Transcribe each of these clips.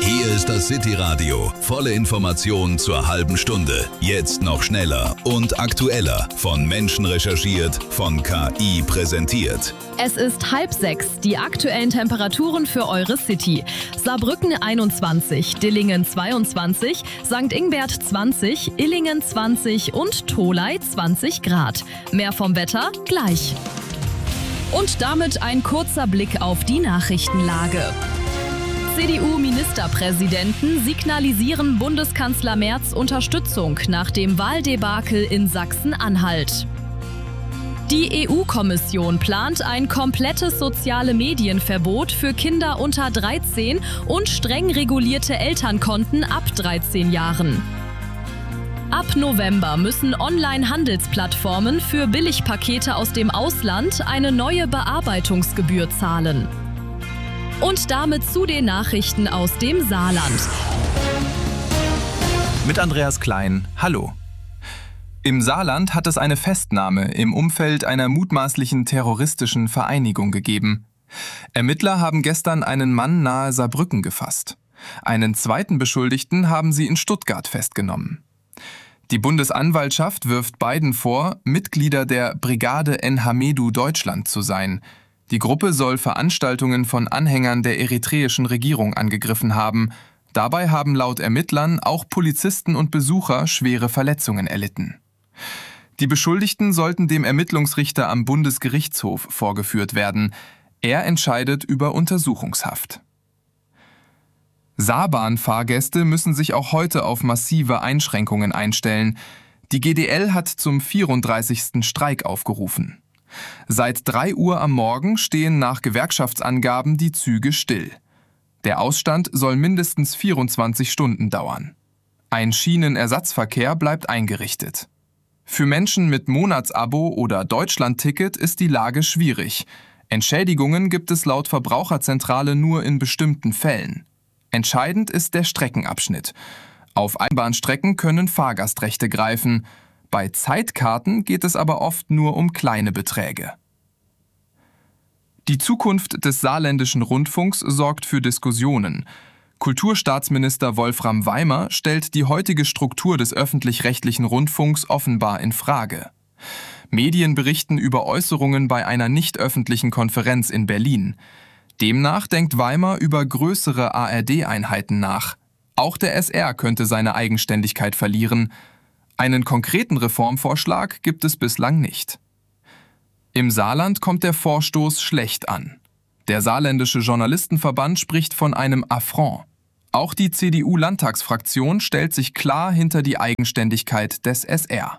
Hier ist das City-Radio. Volle Informationen zur halben Stunde. Jetzt noch schneller und aktueller. Von Menschen recherchiert, von KI präsentiert. Es ist 5:30. Die aktuellen Temperaturen für eure City. Saarbrücken 21, Dillingen 22, St. Ingbert 20, Illingen 20 und Tholey 20 Grad. Mehr vom Wetter gleich. Und damit ein kurzer Blick auf die Nachrichtenlage. CDU-Ministerpräsidenten signalisieren Bundeskanzler Merz Unterstützung nach dem Wahldebakel in Sachsen-Anhalt. Die EU-Kommission plant ein komplettes soziale Medienverbot für Kinder unter 13 und streng regulierte Elternkonten ab 13 Jahren. Ab November müssen Online-Handelsplattformen für Billigpakete aus dem Ausland eine neue Bearbeitungsgebühr zahlen. Und damit zu den Nachrichten aus dem Saarland. Mit Andreas Klein, hallo. Im Saarland hat es eine Festnahme im Umfeld einer mutmaßlichen terroristischen Vereinigung gegeben. Ermittler haben gestern einen Mann nahe Saarbrücken gefasst. Einen zweiten Beschuldigten haben sie in Stuttgart festgenommen. Die Bundesanwaltschaft wirft beiden vor, Mitglieder der Brigade Enhamedu Deutschland zu sein. Die Gruppe soll Veranstaltungen von Anhängern der eritreischen Regierung angegriffen haben. Dabei haben laut Ermittlern auch Polizisten und Besucher schwere Verletzungen erlitten. Die Beschuldigten sollten dem Ermittlungsrichter am Bundesgerichtshof vorgeführt werden. Er entscheidet über Untersuchungshaft. Saarbahn-Fahrgäste müssen sich auch heute auf massive Einschränkungen einstellen. Die GDL hat zum 34. Streik aufgerufen. Seit 3 Uhr am Morgen stehen nach Gewerkschaftsangaben die Züge still. Der Ausstand soll mindestens 24 Stunden dauern. Ein Schienenersatzverkehr bleibt eingerichtet. Für Menschen mit Monatsabo oder Deutschlandticket ist die Lage schwierig. Entschädigungen gibt es laut Verbraucherzentrale nur in bestimmten Fällen. Entscheidend ist der Streckenabschnitt. Auf Einbahnstrecken können Fahrgastrechte greifen. Bei Zeitkarten geht es aber oft nur um kleine Beträge. Die Zukunft des saarländischen Rundfunks sorgt für Diskussionen. Kulturstaatsminister Wolfram Weimer stellt die heutige Struktur des öffentlich-rechtlichen Rundfunks offenbar in Frage. Medien berichten über Äußerungen bei einer nicht öffentlichen Konferenz in Berlin. Demnach denkt Weimer über größere ARD-Einheiten nach. Auch der SR könnte seine Eigenständigkeit verlieren. Einen konkreten Reformvorschlag gibt es bislang nicht. Im Saarland kommt der Vorstoß schlecht an. Der saarländische Journalistenverband spricht von einem Affront. Auch die CDU-Landtagsfraktion stellt sich klar hinter die Eigenständigkeit des SR.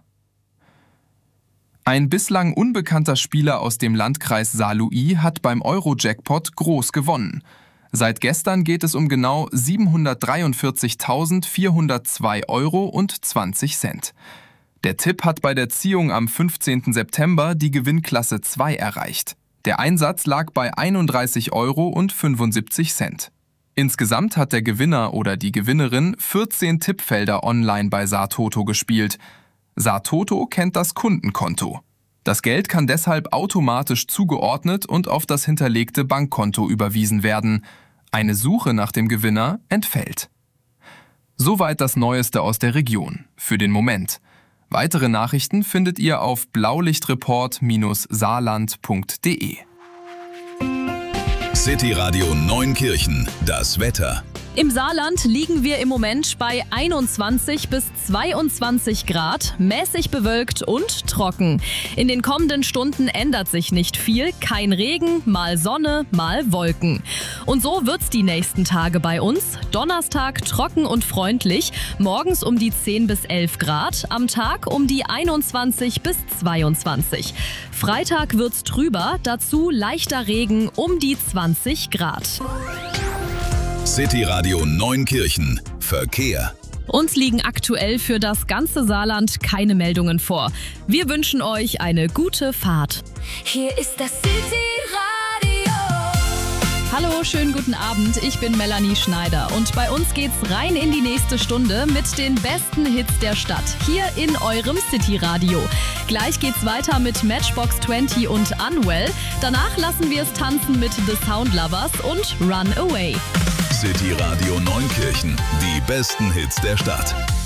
Ein bislang unbekannter Spieler aus dem Landkreis Saarlouis hat beim Euro-Jackpot groß gewonnen. Seit gestern geht es um genau 743.402,20 €. Der Tipp hat bei der Ziehung am 15. September die Gewinnklasse 2 erreicht. Der Einsatz lag bei 31,75 €. Insgesamt hat der Gewinner oder die Gewinnerin 14 Tippfelder online bei Saartoto gespielt. Saartoto kennt das Kundenkonto. Das Geld kann deshalb automatisch zugeordnet und auf das hinterlegte Bankkonto überwiesen werden. Eine Suche nach dem Gewinner entfällt. Soweit das Neueste aus der Region. Für den Moment. Weitere Nachrichten findet ihr auf blaulichtreport-saarland.de. City Radio Neunkirchen. Das Wetter. Im Saarland liegen wir im Moment bei 21 bis 22 Grad, mäßig bewölkt und trocken. In den kommenden Stunden ändert sich nicht viel, kein Regen, mal Sonne, mal Wolken. Und so wird's die nächsten Tage bei uns. Donnerstag trocken und freundlich, morgens um die 10 bis 11 Grad, am Tag um die 21 bis 22. Freitag wird's trüber, dazu leichter Regen um die 20 Grad. City Radio Neunkirchen. Verkehr. Uns liegen aktuell für das ganze Saarland keine Meldungen vor. Wir wünschen euch eine gute Fahrt. Hier ist das City Radio. Hallo, schönen guten Abend. Ich bin Melanie Schneider und bei uns geht's rein in die nächste Stunde mit den besten Hits der Stadt. Hier in eurem City Radio. Gleich geht's weiter mit Matchbox 20 und Unwell. Danach lassen wir es tanzen mit The Sound Lovers und Run Away. City Radio Neunkirchen. Die besten Hits der Stadt.